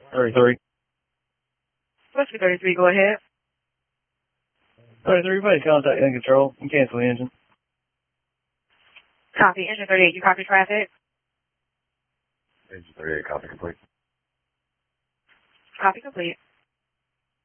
33. Whiskey 33, go ahead. 33, everybody contact in control and cancel the engine. Copy. Engine 38, you copy traffic? Engine 38, copy complete. Copy complete.